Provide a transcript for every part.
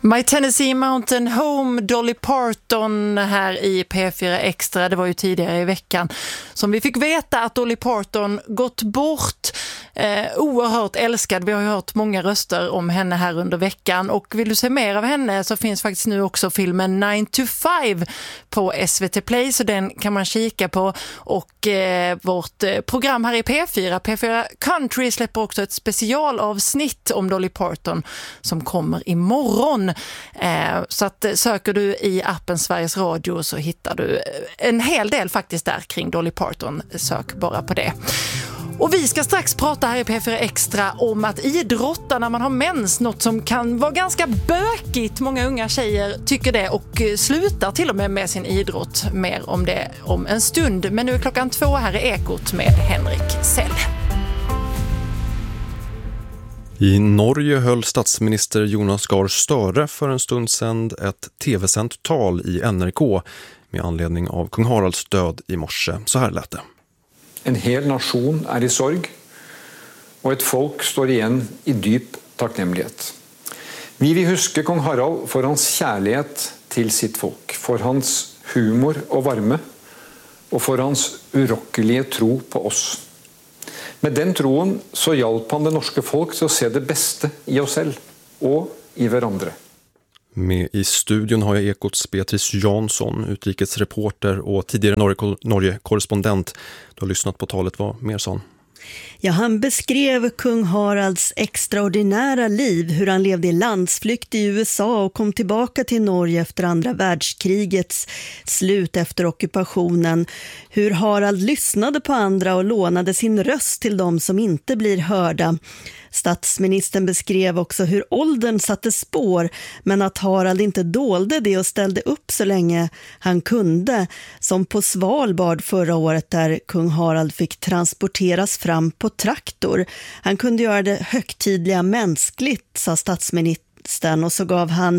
My Tennessee Mountain Home, Dolly Parton här i P4 Extra. Det var ju tidigare i veckan som vi fick veta att Dolly Parton gått bort. Oerhört älskad. Vi har ju hört många röster om henne här under veckan. Och vill du se mer av henne så finns faktiskt nu också filmen 9 to 5 på SVT Play. Så den kan man kika på. Och vårt program här i P4 Country släpper också ett specialavsnitt om Dolly Parton som kommer imorgon. Så att söker du i appen Sveriges Radio så hittar du en hel del faktiskt där kring Dolly Parton. Sök bara på det. Och vi ska strax prata här i P4 Extra om att idrotta när man har mens, något som kan vara ganska bökigt. Många unga tjejer tycker det och slutar till och med sin idrott. Mer om det om en stund. Men nu är 2:00 här i Ekot med Henrik Sell. I Norge höll statsminister Jonas Gahr Støre för en stund sedan ett tv-sänt tal i NRK med anledning av kung Haralds död i morse. Så här lät det. En hel nation är i sorg och ett folk står igen i djup tacknämlighet. Vi vill huska kung Harald för hans kärlighet till sitt folk, för hans humor och värme och för hans urokkeliga tro på oss. Med den troen så hjalp han det norske folk till att se det bästa i oss själva och i varandra. Med i studion har jag Ekots Beatrice Jansson, utrikesreporter och tidigare Norge-korrespondent. Du har lyssnat på talet, vad mer sa han? Ja, han beskrev kung Haralds extraordinära liv, hur han levde i landsflykt i USA och kom tillbaka till Norge efter andra världskrigets slut efter ockupationen. Hur Harald lyssnade på andra och lånade sin röst till dem som inte blir hörda. Statsministern beskrev också hur åldern satte spår, men att Harald inte dolde det och ställde upp så länge han kunde, som på Svalbard förra året där kung Harald fick transporteras fram på traktor. Han kunde göra det högtidliga mänskligt, sa statsministern, och så gav han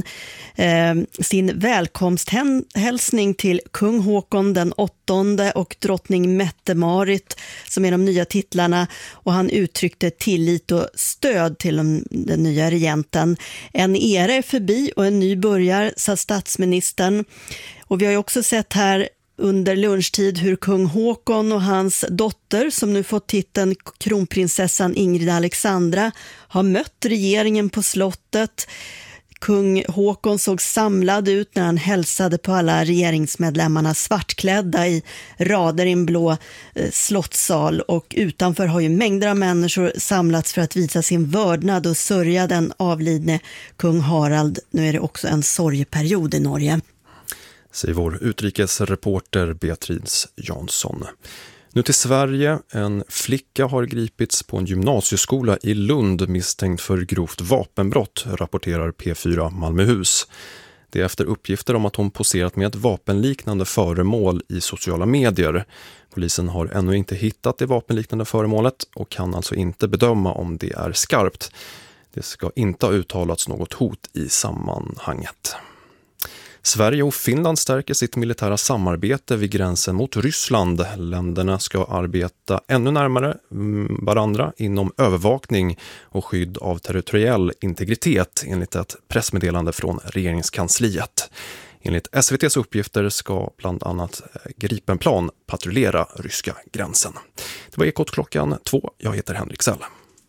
sin välkomsthälsning till kung Håkon den 8:e och drottning Mette-Marit som är de nya titlarna, och han uttryckte tillit och stöd till den nya regenten. En era är förbi och en ny börjar, sa statsministern. Och vi har ju också sett här under lunchtid hur kung Håkon och hans dotter, som nu fått titeln kronprinsessan Ingrid Alexandra, har mött regeringen på slottet. Kung Håkon såg samlad ut när han hälsade på alla regeringsmedlemmarna svartklädda i rader i en blå slottssal, och utanför har ju mängder av människor samlats för att visa sin vördnad och sörja den avlidne kung Harald. Nu är det också en sorgeperiod i Norge. Säger vår utrikesreporter Beatrice Jansson. Nu till Sverige. En flicka har gripits på en gymnasieskola i Lund misstänkt för grovt vapenbrott, rapporterar P4 Malmöhus. Det är efter uppgifter om att hon poserat med ett vapenliknande föremål i sociala medier. Polisen har ännu inte hittat det vapenliknande föremålet och kan alltså inte bedöma om det är skarpt. Det ska inte ha uttalats något hot i sammanhanget. Sverige och Finland stärker sitt militära samarbete vid gränsen mot Ryssland. Länderna ska arbeta ännu närmare varandra inom övervakning och skydd av territoriell integritet, enligt ett pressmeddelande från regeringskansliet. Enligt SVT:s uppgifter ska bland annat Gripenplan patrullera ryska gränsen. Det var Ekot 2:00. Jag heter Henrik Sell.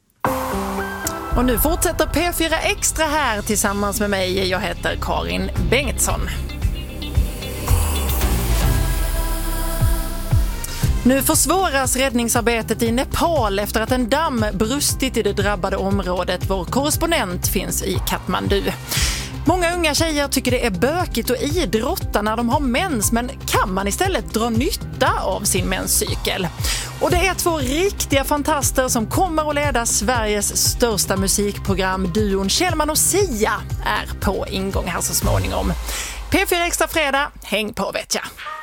Och nu fortsätter P4 Extra här tillsammans med mig. Jag heter Karin Bengtsson. Nu försvåras räddningsarbetet i Nepal efter att en damm brustit i det drabbade området. Vår korrespondent finns i Kathmandu. Många unga tjejer tycker det är bökigt att idrotta när de har mens, men kan man istället dra nytta av sin menscykel? Och det är 2 riktiga fantaster som kommer att leda Sveriges största musikprogram. Duon Kjellman och Sia är på ingång här så småningom. P4 Extra fredag, häng på vet jag.